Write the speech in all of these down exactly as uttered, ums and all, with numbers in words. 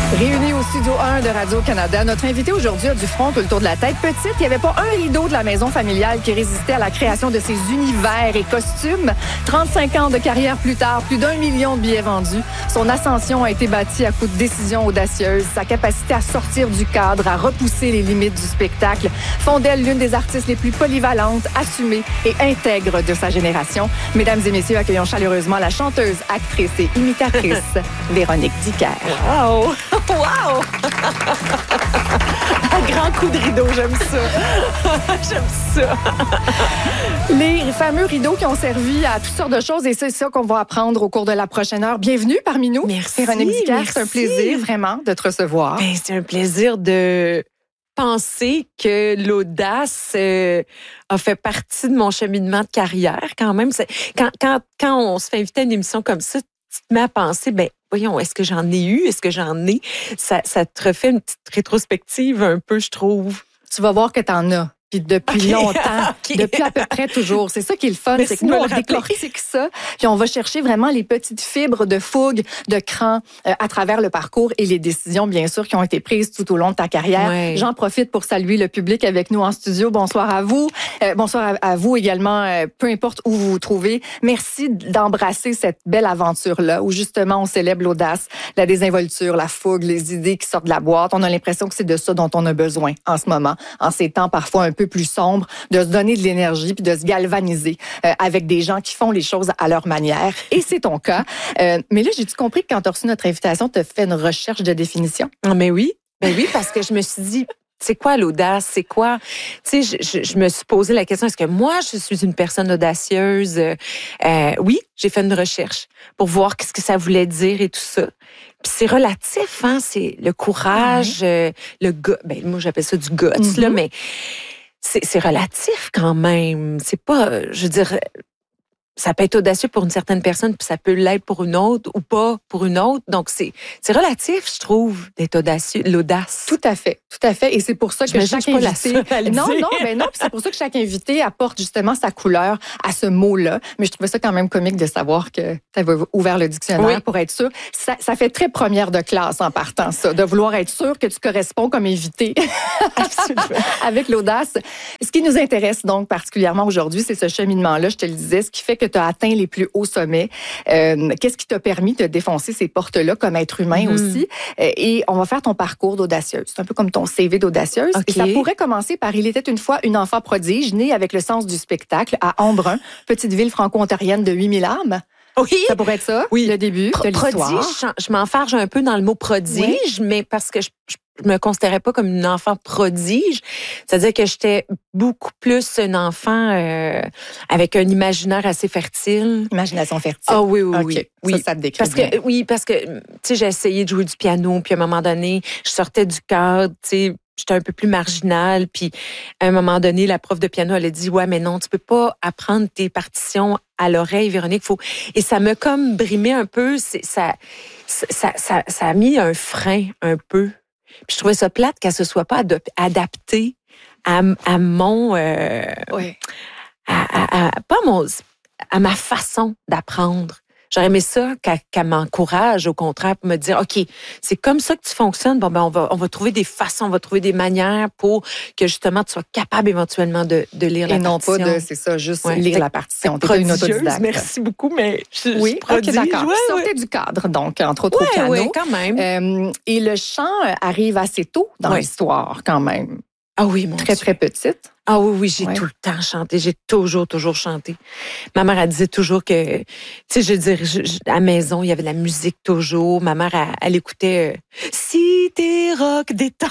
Réunis au studio un de Radio-Canada, notre invité aujourd'hui a du front tout le tour de la tête. Petite, il n'y avait pas un rideau de la maison familiale qui résistait à la création de ses univers et costumes. trente-cinq ans de carrière plus tard, plus d'un million de billets vendus. Son ascension a été bâtie à coups de décisions audacieuses. Sa capacité à sortir du cadre, à repousser les limites du spectacle, font d'elle l'une des artistes les plus polyvalentes, assumées et intègres de sa génération. Mesdames et messieurs, accueillons chaleureusement la chanteuse, actrice et imitatrice Véronique Dicker. Wow! Wow! Un grand coup de rideau, j'aime ça. J'aime ça. Les fameux rideaux qui ont servi à toutes sortes de choses et c'est ça qu'on va apprendre au cours de la prochaine heure. Bienvenue parmi nous. Merci. Véronique Dicker, merci. c'est un plaisir vraiment de te recevoir. Ben, c'est un plaisir de penser que l'audace euh, a fait partie de mon cheminement de carrière quand même. C'est, quand, quand, quand on se fait inviter à une émission comme ça, tu te mets à penser, ben voyons, est-ce que j'en ai eu? Est-ce que j'en ai? Ça, ça te refait une petite rétrospective un peu, je trouve. Tu vas voir que t'en as. Puis depuis okay. longtemps, okay. depuis à peu près toujours. C'est ça qui est le fun, Merci c'est que nous, on décortique ça, puis on va chercher vraiment les petites fibres de fougue, de cran euh, à travers le parcours et les décisions, bien sûr, qui ont été prises tout au long de ta carrière. Ouais. J'en profite pour saluer le public avec nous en studio. Bonsoir à vous. Euh, bonsoir à, à vous également, euh, peu importe où vous vous trouvez. Merci d'embrasser cette belle aventure-là, où justement, on célèbre l'audace, la désinvolture, la fougue, les idées qui sortent de la boîte. On a l'impression que c'est de ça dont on a besoin en ce moment, en ces temps parfois un peu plus sombre, de se donner de l'énergie puis de se galvaniser euh, avec des gens qui font les choses à leur manière. Et c'est ton cas. Euh, mais là, j'ai-tu compris que quand tu as reçu notre invitation, tu as fait une recherche de définition? Mais oui, ben oui, parce que je me suis dit, c'est quoi l'audace? C'est quoi? Tu sais, je, je, je me suis posé la question, est-ce que moi, je suis une personne audacieuse? Euh, oui, j'ai fait une recherche pour voir qu'est-ce que ça voulait dire et tout ça. Puis c'est relatif, hein? C'est le courage, mmh. euh, le guts. Ben, moi, j'appelle ça du guts, mmh. là, mais c'est, c'est relatif quand même. C'est pas, je veux dire, ça peut être audacieux pour une certaine personne, puis ça peut l'être pour une autre ou pas pour une autre. Donc, c'est, c'est relatif, je trouve, d'être audacieux, l'audace. Tout à fait, tout à fait. Et c'est pour ça que J'imagine chaque invité... Non, non, ben non. Puis c'est pour ça que chaque invité apporte justement sa couleur à ce mot-là. Mais je trouvais ça quand même comique de savoir que tu avais ouvert le dictionnaire oui. pour être sûr. Ça, ça fait très première de classe en partant, ça, de vouloir être sûr que tu corresponds comme invité avec l'audace. Ce qui nous intéresse donc particulièrement aujourd'hui, c'est ce cheminement-là, je te le disais, ce qui fait que tu as atteint les plus hauts sommets. Euh, qu'est-ce qui t'a permis de défoncer ces portes-là comme être humain mmh. aussi? Euh, et on va faire ton parcours d'audacieuse. C'est un peu comme ton C V d'audacieuse. Okay. Et ça pourrait commencer par « Il était une fois une enfant prodige, née avec le sens du spectacle à Embrun, petite ville franco-ontarienne de huit mille âmes. » Oui. Ça pourrait être ça, oui. le début Pro- de l'histoire. Prodige, je m'enfarge un peu dans le mot prodige, oui. mais parce que je, je je me considérais pas comme une enfant prodige. C'est-à-dire que j'étais beaucoup plus un enfant euh, avec un imaginaire assez fertile. Imagination fertile. Ah oui, oui, okay. oui. oui. Ça, ça te décrit parce bien. que Oui, parce que, tu sais, j'ai essayé de jouer du piano, puis à un moment donné, je sortais du cadre, tu sais, j'étais un peu plus marginale, puis à un moment donné, la prof de piano, elle a dit, ouais, mais non, tu peux pas apprendre tes partitions à l'oreille, Véronique, faut... Et ça m'a comme brimé un peu, c'est, ça, ça, ça, ça, ça a mis un frein un peu. Puis je trouvais ça plate qu'elle se soit pas adaptée à, à mon... Euh, oui. à, à, à, pas mon... à ma façon d'apprendre. J'aurais aimé ça qu'elle, qu'elle m'encourage, au contraire, pour me dire, OK, c'est comme ça que tu fonctionnes. Bon, ben, on va, on va trouver des façons, on va trouver des manières pour que, justement, tu sois capable éventuellement de, de lire la Et partition. Et non pas de, c'est ça, juste ouais. lire la partition. T'es une autodidacte. Merci beaucoup, mais je, oui, je prodige. OK, d'accord. Ouais, tu sortais ouais. du cadre, donc, entre autres ouais, au piano. Oui, quand même. Euh, et le chant arrive assez tôt dans ouais. l'histoire, quand même. Ah oui, mon Très, Dieu. très petite. Ah oui, oui, j'ai ouais. tout le temps chanté. J'ai toujours, toujours chanté. Ma mère, elle disait toujours que, tu sais, je veux dire, je, je, à la maison, il y avait de la musique toujours. Ma mère, elle, elle écoutait euh, Si t'es rock détente.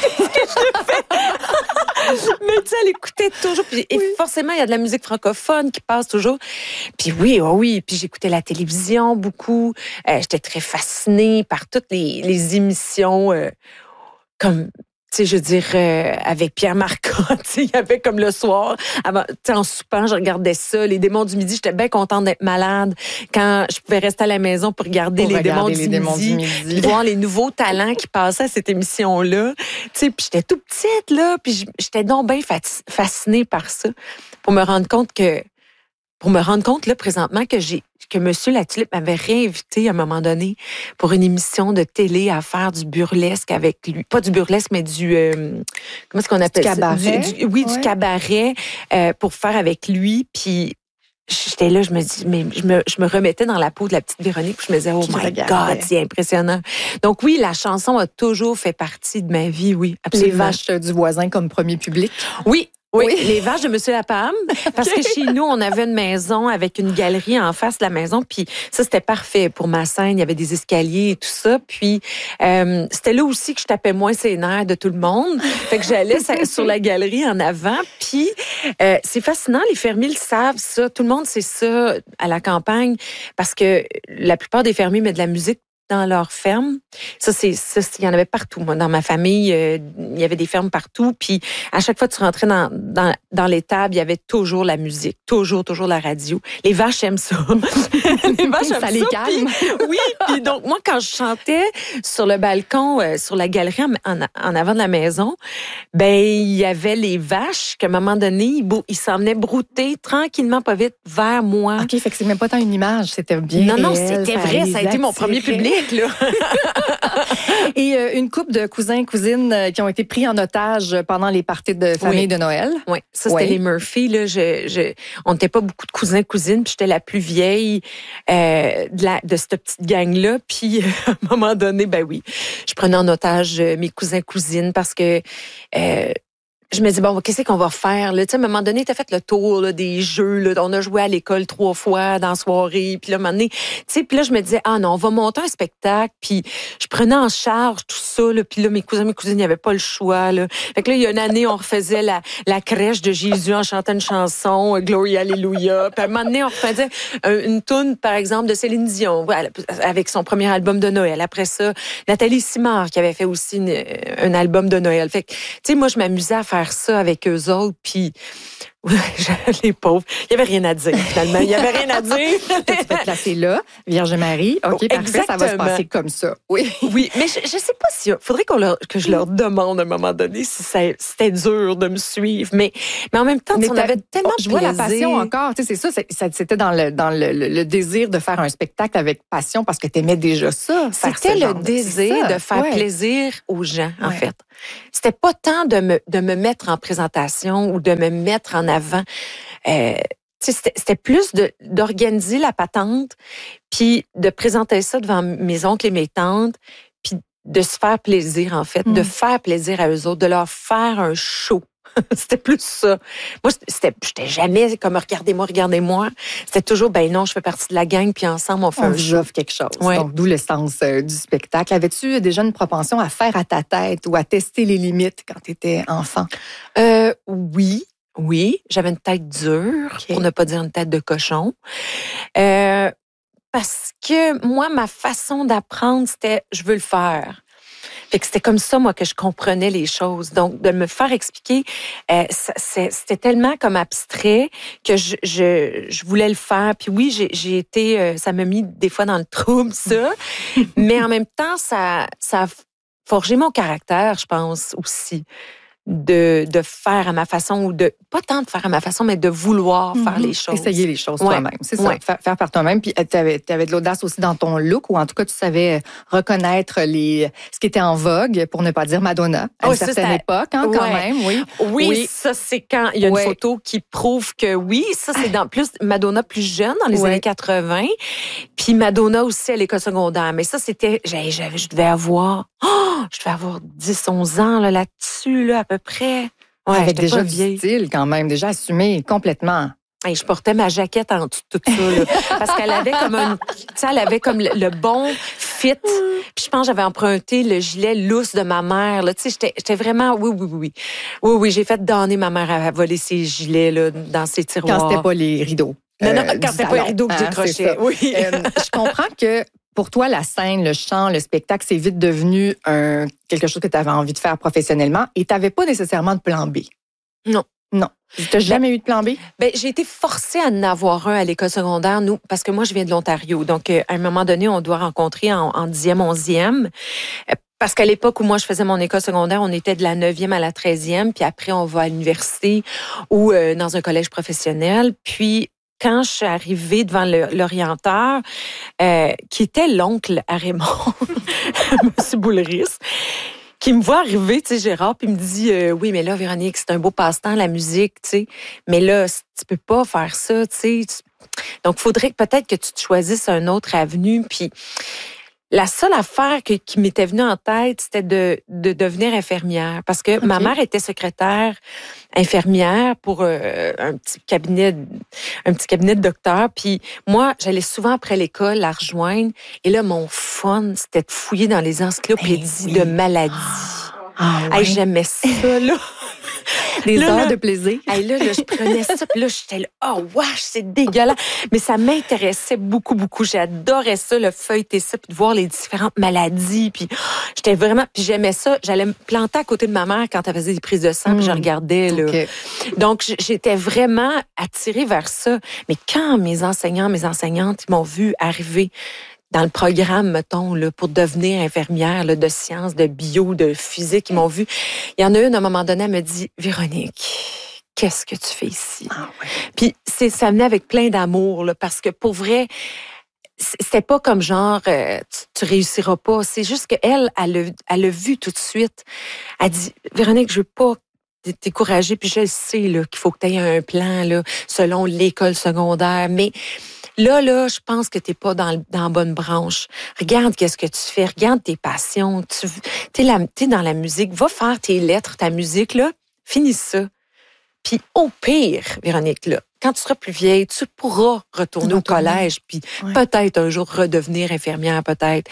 Mais tu sais, elle écoutait toujours. Puis, oui. Et forcément, il y a de la musique francophone qui passe toujours. Puis oui, oh oui. Puis j'écoutais la télévision beaucoup. Euh, j'étais très fascinée par toutes les, les émissions euh, comme... Tu sais, je veux dire, euh, avec Pierre Marcotte, tu sais, il y avait comme le soir, avant, tu sais, en soupant, je regardais ça, les démons du midi, j'étais bien contente d'être malade quand je pouvais rester à la maison pour regarder, pour les, regarder démons, les du démons midi, du midi, puis voir les nouveaux talents qui passaient à cette émission-là. Tu sais, puis j'étais tout petite, là, puis j'étais donc bien fascinée par ça, pour me rendre compte que, pour me rendre compte, là, présentement, que j'ai, que Monsieur Latulippe m'avait réinvité à un moment donné pour une émission de télé à faire du burlesque avec lui. Pas du burlesque, mais du... Euh, comment est-ce qu'on appelle du cabaret? ça? Du, du, oui, ouais. du cabaret euh, pour faire avec lui. Puis j'étais là, je me dis, mais je me, je me remettais dans la peau de la petite Véronique, puis je me disais, oh my regardais. God, c'est impressionnant. Donc oui, la chanson a toujours fait partie de ma vie, oui, absolument. Les vaches du voisin comme premier public? Oui. Oui, oui, les vaches de Monsieur Lapalme, parce okay. que chez nous, on avait une maison avec une galerie en face de la maison, puis ça, c'était parfait pour ma scène. Il y avait des escaliers et tout ça, puis euh, c'était là aussi que je tapais moins ses nerfs de tout le monde. Fait que j'allais sur la galerie en avant, puis euh, c'est fascinant, les fermiers le savent, ça. Tout le monde sait ça à la campagne, parce que la plupart des fermiers mettent de la musique dans leur ferme. Ça, c'est, ça, il y en avait partout. Moi, dans ma famille, euh, il y avait des fermes partout. Puis, à chaque fois que tu rentrais dans, dans, dans l'étable, il y avait toujours la musique. Toujours, toujours la radio. Les vaches aiment ça. les vaches aiment ça. Ça les calme. Puis, oui. Puis, donc, moi, quand je chantais sur le balcon, euh, sur la galerie en, en avant de la maison, ben, il y avait les vaches qu'à un moment donné, ils, ils s'en venaient brouter tranquillement, pas vite, vers moi. OK, fait que c'est même pas tant une image. C'était bien Non, réel, non, c'était ça vrai. Ça a été mon premier public. Là. Et euh, une couple de cousins cousines euh, qui ont été pris en otage pendant les parties de famille oui. de Noël. Oui, ça c'était oui. les Murphy. Là, je, je, on n'était pas beaucoup de cousins cousines, puis j'étais la plus vieille euh, de, la, de cette petite gang-là. Puis à un moment donné, ben oui, je prenais en otage mes cousins cousines parce que euh, je me dis, bon, qu'est-ce qu'on va faire? Là? Tu sais, à un moment donné, tu as fait le tour là, des jeux. Là. On a joué à l'école trois fois dans la soirée. Puis là, à un moment donné, tu sais, puis là, je me disais, ah non, on va monter un spectacle. Puis je prenais en charge tout ça. Là. Puis là, mes cousins, mes cousines, il n'y avait pas le choix. Là. Fait que là, il y a une année, on refaisait la, la crèche de Jésus en chantant une chanson, Gloria Alléluia. Puis à un moment donné, on refaisait une toune, par exemple, de Céline Dion, avec son premier album de Noël. Après ça, Nathalie Simard, qui avait fait aussi une, un album de Noël. Fait que, tu sais, moi, je m'amusais à faire ça avec eux autres, puis les pauvres, il n'y avait rien à dire, finalement. Il n'y avait rien à dire. Tu vas te placer là, Vierge Marie. OK, oh, parfait, ça va se passer comme ça. Oui, oui, mais je ne sais pas si... Il faudrait qu'on leur, que je leur demande à un moment donné si ça, c'était dur de me suivre, mais, mais en même temps, on avait tellement Je vois la passion encore. Tu sais, c'est ça, c'est, c'était dans, le, dans le, le, le désir de faire un spectacle avec passion parce que tu aimais déjà ça. C'était le désir de faire ouais. plaisir aux gens, en ouais. fait. C'était pas tant de me, de me mettre en présentation ou de me mettre en avant. Euh, c'était, c'était plus de, d'organiser la patente, puis de présenter ça devant mes oncles et mes tantes, puis de se faire plaisir, en fait, mmh. de faire plaisir à eux autres, de leur faire un show. C'était plus ça. Moi, c'était, j'étais jamais comme regardez-moi, regardez-moi. C'était toujours, ben non, je fais partie de la gang, puis ensemble, on fait on un show. quelque chose. Ouais. Donc, d'où le sens euh, du spectacle. Avais-tu déjà une propension à faire à ta tête ou à tester les limites quand tu étais enfant? Euh, oui. Oui, j'avais une tête dure, okay. pour ne pas dire une tête de cochon. Euh, parce que moi, ma façon d'apprendre, c'était je veux le faire. Fait que c'était comme ça, moi, que je comprenais les choses. Donc, de me faire expliquer, euh, ça, c'était tellement comme abstrait que je, je, je voulais le faire. Puis oui, j'ai, j'ai été, euh, ça m'a mis des fois dans le trouble, ça. Mais en même temps, ça, ça a forgé mon caractère, je pense, aussi. De, de faire à ma façon ou de, pas tant de faire à ma façon, mais de vouloir mm-hmm. faire les choses. Essayer les choses ouais. toi-même. C'est ouais. ça. Faire, faire par toi-même. Puis tu avais, tu avais de l'audace aussi dans ton look ou en tout cas, tu savais reconnaître les, ce qui était en vogue, pour ne pas dire Madonna, à oh, une ça, certaine époque, hein, quand ouais. même. Oui. oui. Oui, ça, c'est quand il y a une ouais. photo qui prouve que oui, ça, c'est dans plus Madonna plus jeune, dans les ouais. années quatre-vingts. Puis Madonna aussi à l'école secondaire. Mais ça, c'était, j'avais, j'avais, je devais avoir, oh, je devais avoir dix, onze ans, là, là-dessus, là, à peu près. Ouais, avec déjà du style quand même, déjà assumé complètement. Et je portais ma jaquette en dessous de tout ça, là, parce qu'elle avait comme un, tu sais, elle avait comme le, le bon fit. Puis je pense que j'avais emprunté le gilet lousse de ma mère. Là, tu sais, j'étais, j'étais vraiment, oui, oui, oui, oui, oui, j'ai fait donner ma mère à voler ses gilets là dans ses tiroirs. Quand c'était pas les rideaux. Non, non, euh, quand c'était pas les rideaux que hein, j'écrochais. Oui. Euh, je comprends que. Pour toi, la scène, le chant, le spectacle, c'est vite devenu un, quelque chose que tu avais envie de faire professionnellement et tu n'avais pas nécessairement de plan B. Non. Non. Tu n'as jamais ben, eu de plan B? Ben, j'ai été forcée à en avoir un à l'école secondaire, nous, parce que moi, je viens de l'Ontario. Donc, à un moment donné, on doit rencontrer en, en dixième, onzième. Parce qu'à l'époque où moi, je faisais mon école secondaire, on était de la neuvième à la treizième. Puis après, on va à l'université ou euh, dans un collège professionnel. Puis, quand je suis arrivée devant le, l'orienteur, euh, qui était l'oncle à Raymond, M. Boulris, qui me voit arriver, tu sais, Gérard, puis il me dit euh, oui, mais là, Véronique, c'est un beau passe-temps, la musique, tu sais, mais là, tu peux pas faire ça, tu sais. Donc, il faudrait peut-être que tu te choisisses un autre avenue, puis la seule affaire que, qui m'était venue en tête, c'était de, de devenir infirmière. Parce que okay. ma mère était secrétaire infirmière pour euh, un petit cabinet, un petit cabinet de docteur. Puis moi, j'allais souvent après l'école la rejoindre. Et là, mon fun, c'était de fouiller dans les encyclopédies oui. de maladies. Ah, ouais. Hey, j'aimais ça, là. Des là, heures là, de plaisir. Hey, là, là, je prenais ça, puis là, j'étais là, oh, wesh, c'est dégueulasse. Mais ça m'intéressait beaucoup, beaucoup. J'adorais ça, le feuilleter ça, puis de voir les différentes maladies. Puis j'étais vraiment, puis j'aimais ça. J'allais me planter à côté de ma mère quand elle faisait des prises de sang, mmh. puis je regardais, là. Okay. Donc, j'étais vraiment attirée vers ça. Mais quand mes enseignants, mes enseignantes, ils m'ont vu arriver dans le programme, mettons, là, pour devenir infirmière là, de sciences, de bio, de physique, ils m'ont vu. Il y en a une, à un moment donné, elle me dit, Véronique, qu'est-ce que tu fais ici? Ah, ouais. Puis c'est, ça venait avec plein d'amour, là, parce que pour vrai, c'était pas comme genre, euh, tu, tu réussiras pas. C'est juste qu'elle, elle a, elle a vu tout de suite. Elle dit, Véronique, je veux pas décourager, puis je sais là, qu'il faut que tu aies un plan là, selon l'école secondaire, mais là, là, je pense que t'es pas dans, dans la bonne branche. Regarde qu'est-ce que tu fais, regarde tes passions. Tu t'es, la, t'es dans la musique, va faire tes lettres, ta musique, là, finis ça. Puis au pire, Véronique, là, quand tu seras plus vieille, tu pourras retourner au collège, puis ouais. peut-être un jour redevenir infirmière, peut-être.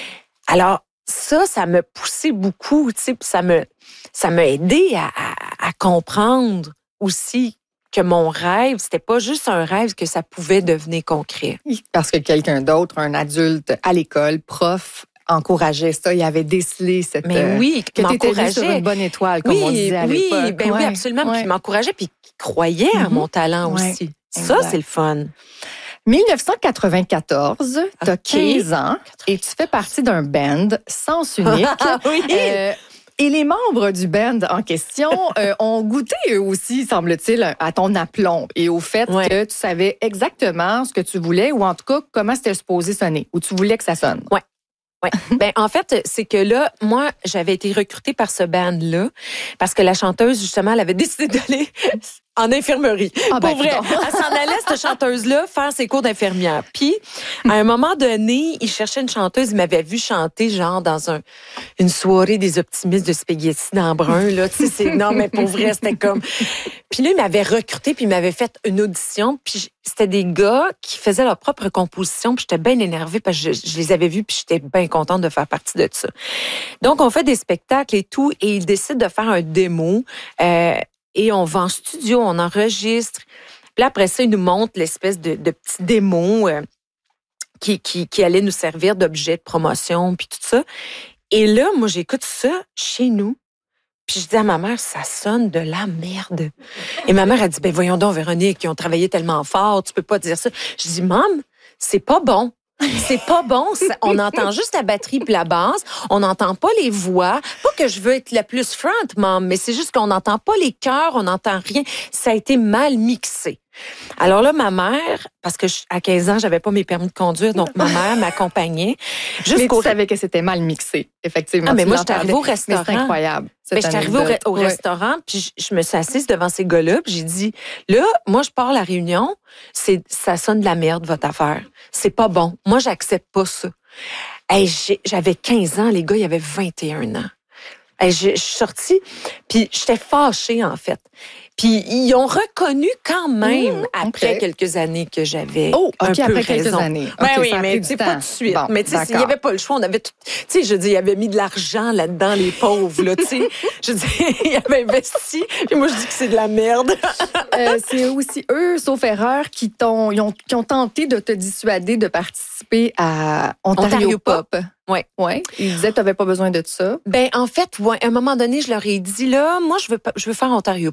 Alors, ça, ça m'a poussé beaucoup, tu sais, puis ça me, ça m'a aidé à, à, à comprendre aussi que mon rêve, c'était pas juste un rêve, que ça pouvait devenir concret. Parce que quelqu'un d'autre, un adulte à l'école, prof, encourageait ça, il avait décelé cette... Mais oui, que tu étais sur une bonne étoile, comme oui, on disait à oui, l'époque. Ben ouais, oui, absolument. Ouais. Puis il m'encourageait, puis il croyait mm-hmm. à mon talent ouais. aussi. Ça, exact. C'est le fun. dix-neuf cent quatre-vingt-quatorze, tu as okay. quinze ans et tu fais partie d'un band sens unique. oui. Euh, Et les membres du band en question euh, ont goûté eux aussi, semble-t-il, à ton aplomb et au fait ouais. que tu savais exactement ce que tu voulais ou en tout cas comment c'était supposé sonner ou tu voulais que ça sonne. Ouais. Ouais. Ben en fait, c'est que là, moi, j'avais été recrutée par ce band-là parce que la chanteuse, justement, elle avait décidé d'aller en infirmerie. Ah, ben, pour vrai. Elle s'en allait, cette chanteuse-là, faire ses cours d'infirmière. Puis, à un moment donné, il cherchait une chanteuse, il m'avait vu chanter, genre, dans un, une soirée des optimistes de spaghetti dans brun, là. Tu sais, c'est, non, mais pour vrai, c'était comme... Puis là, il m'avait recrutée, puis il m'avait fait une audition, puis c'était des gars qui faisaient leur propre composition, puis j'étais bien énervée parce que je, je les avais vus, puis j'étais bien contente de faire partie de ça. Donc, on fait des spectacles et tout, et ils décident de faire un démo, euh, et on va en studio, on enregistre. Puis là, après ça, ils nous montrent l'espèce de, de petit démo euh, qui, qui, qui allait nous servir d'objet de promotion, puis tout ça. Et là, moi, j'écoute ça chez nous. Puis je dis à ma mère, ça sonne de la merde. Et ma mère a dit, ben voyons donc, Véronique, ils ont travaillé tellement fort, tu peux pas dire ça. Je dis, Maman, c'est pas bon. C'est pas bon. On entend juste la batterie puis la basse. On n'entend pas les voix. Pas que je veux être la plus front, Maman, mais c'est juste qu'on n'entend pas les chœurs, on n'entend rien. Ça a été mal mixé. Alors là, ma mère, parce que je, à quinze ans, j'avais pas mes permis de conduire, donc ma mère m'accompagnait. Mais tu savais que c'était mal mixé, effectivement. Ah, mais moi, j'étais arrivée au restaurant. C'est incroyable. Ben, j'étais arrivée au, re- au ouais. restaurant, puis je, je me suis assise devant ces gars-là, puis j'ai dit, là, moi, je pars à la réunion, c'est, ça sonne de la merde, votre affaire. C'est pas bon. Moi, j'accepte pas ça. Hey, j'ai, j'avais quinze ans, les gars, ils avaient vingt et un ans. Hey, je, je suis sortie, puis j'étais fâchée, en fait. Puis ils ont reconnu quand même, mmh, après okay. quelques années, que j'avais oh, un okay, peu après raison. Quelques années. Ben okay, oui, mais c'est pas tout de suite. Bon, mais tu sais, il y avait pas le choix. On avait tout, tu sais, je dis, il y avait mis de l'argent là-dedans, les pauvres, là, tu sais. Je dis, il y avait investi. Puis moi, je dis que c'est de la merde. euh, c'est aussi eux, sauf erreur, qui t'ont, ils ont, qui ont tenté de te dissuader de participer à Ontario, Ontario Pop. Pop. Ouais, ouais. Ils disaient que tu n'avais pas besoin de ça. Ben en fait, ouais, à un moment donné, je leur ai dit là, moi je veux pas, je veux faire Ontario Pop, qui est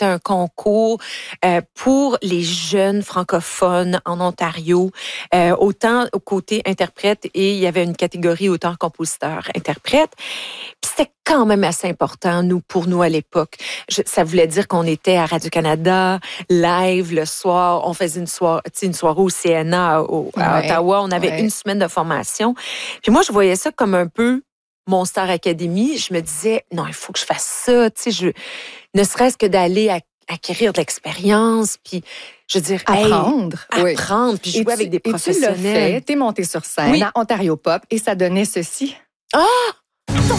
c'était un concours euh, pour les jeunes francophones en Ontario, euh, autant au côté interprète et il y avait une catégorie auteur-compositeur-interprète. Puis c'était quand même assez important, nous, pour nous à l'époque. Je, ça voulait dire qu'on était à Radio-Canada, live le soir. On faisait une soirée, une soirée au C N A au, à ouais, Ottawa. On avait ouais. une semaine de formation. Puis moi, je voyais ça comme un peu mon Star Academy. Je me disais, non, il faut que je fasse ça. Tu sais, je, ne serait-ce que d'aller à, acquérir de l'expérience, puis je veux dire, apprendre, hey, oui. apprendre, puis jouer et tu, avec des et professionnels. Tu l'as fait, t'es montée sur scène oui. à Ontario Pop et ça donnait ceci. Ah!